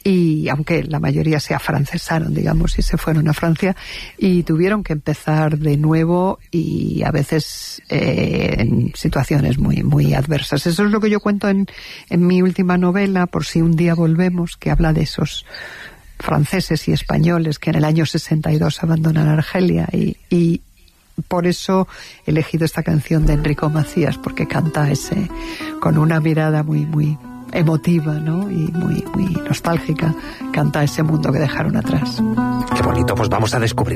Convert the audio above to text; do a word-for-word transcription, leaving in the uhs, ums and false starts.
y aunque la mayoría se afrancesaron, digamos, y se fueron a Francia, y tuvieron que empezar de nuevo y a veces eh, en situaciones muy muy adversas. Eso es lo que yo cuento en, en mi última novela, Por si un día volvemos, que habla de esos franceses y españoles que en el año sesenta y dos abandonan Argelia, y, y por eso he elegido esta canción de Enrico Macías, porque canta ese con una mirada muy muy emotiva, ¿no? Y muy muy nostálgica, canta ese mundo que dejaron atrás. Qué bonito, pues vamos a descubrir